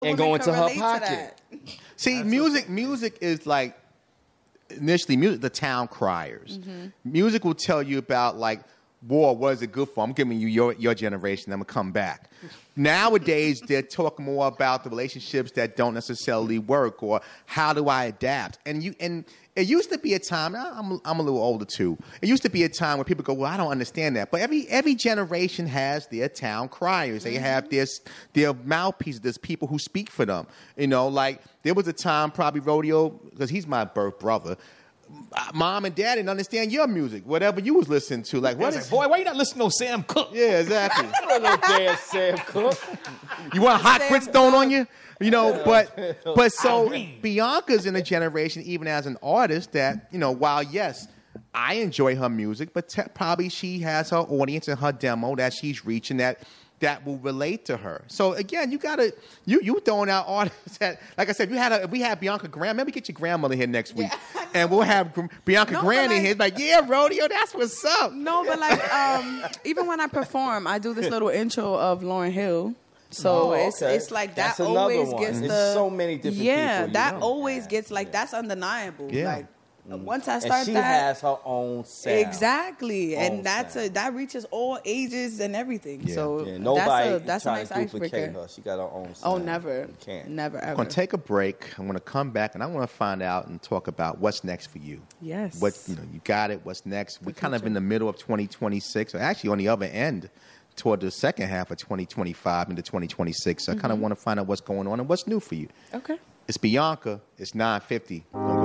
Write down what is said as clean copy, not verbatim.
and go into her pocket. See, music is like initially music. The town criers. Music will tell you about like war. What is it good for? I'm giving you your generation. I'm gonna come back. Nowadays, they're talking more about the relationships that don't necessarily work, or how do I adapt? And it used to be a time. I'm a little older too. It used to be a time where people go, "Well, I don't understand that." But every generation has their town criers. They have their mouthpieces. There's people who speak for them. You know, like there was a time probably Rodeo, because he's my birth brother. Mom and Dad didn't understand your music, whatever you was listening to. Like, what is boy? Why you not listening to Sam Cooke? Yeah, exactly. No damn Sam Cooke. You want hot grits thrown on you? You know, but so Bianca's in a generation, even as an artist, that, you know, while yes, I enjoy her music, but probably she has her audience and her demo that she's reaching that will relate to her. So again, you throwing out artists that, like I said, we had Bianca Graham. Maybe get your grandmother here next week, and we'll have Bianca Graham in here. Like, yeah, Rodeo, that's what's up. No, but like, even when I perform, I do this little intro of Lauryn Hill. So it's like that always gets There's so many different people. That always gets like, that's undeniable. Yeah. Like, once I start, and she has her own sound. Exactly, and that reaches all ages and everything. Yeah. So nobody that's a trying nice to duplicate icebreaker. her. She got her own sound. Oh, never, You can't. never ever. I'm going to take a break. I'm going to come back, and I want to find out and talk about what's next for you. Yes. What, you know, you got it. What's next? We're kind of in the middle of 2026, or actually on the other end, toward the second half of 2025 into 2026. So I kind of want to find out what's going on and what's new for you. Okay. It's Bianca. It's 9:50.